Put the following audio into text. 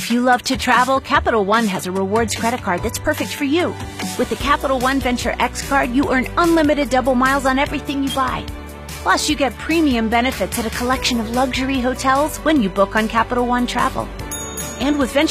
If you love to travel, Capital One has a rewards credit card that's perfect for you. With the Capital One Venture X card, you earn unlimited double miles on everything you buy. Plus, you get premium benefits at a collection of luxury hotels when you book on Capital One Travel. And with Venture